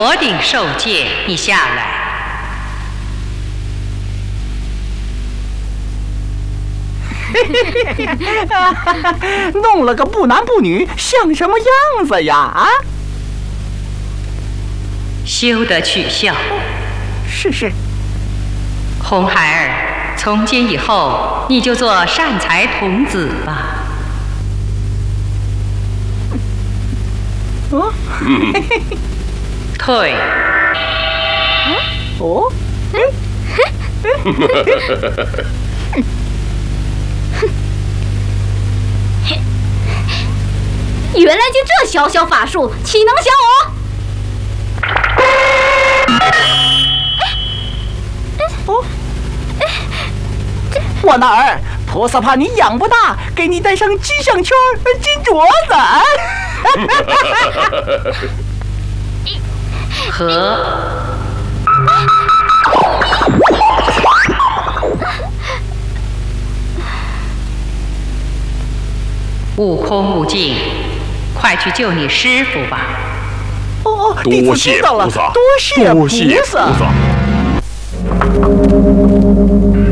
我顶受戒，你下来。 弄了个不男不女，像什么样子呀？啊！ 休得取笑。 是。 红孩儿，从今以后你就做善财童子吧。 哦。 退。 哦。 原来就这小小法术，岂能降我？ 哦，我那儿，菩萨怕你养不大，给你戴上金项圈、金镯子。 和。悟空、悟净，快去救你师傅吧！ 哦，弟子知道了，多谢菩萨。